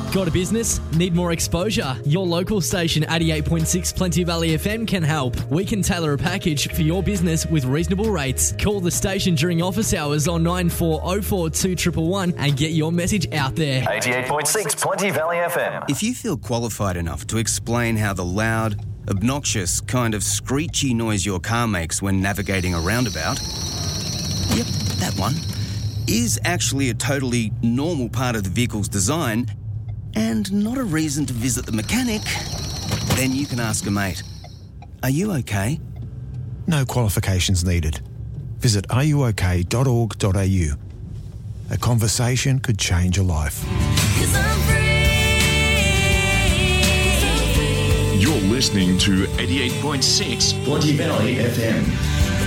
Got a business? Need more exposure? Your local station 88.6 Plenty Valley FM can help. We can tailor a package for your business with reasonable rates. Call the station during office hours on 9404 2111 and get your message out there. 88.6 Plenty Valley FM. If you feel qualified enough to explain how the loud, obnoxious, kind of screechy noise your car makes when navigating a roundabout, yep, that one, is actually a totally normal part of the vehicle's design and not a reason to visit the mechanic, then you can ask a mate. Are you okay? No qualifications needed. Visit areyook.org.au. A conversation could change a life. You're listening to 88.6 Plenty Valley FM.